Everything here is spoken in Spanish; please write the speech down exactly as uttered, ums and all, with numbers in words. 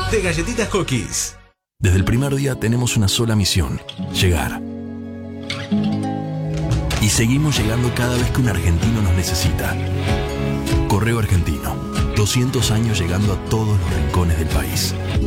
de Galletitas Cookies. Desde el primer día tenemos una sola misión: llegar. Y seguimos llegando cada vez que un argentino nos necesita. Correo Argentino, doscientos años llegando a todos los rincones del país.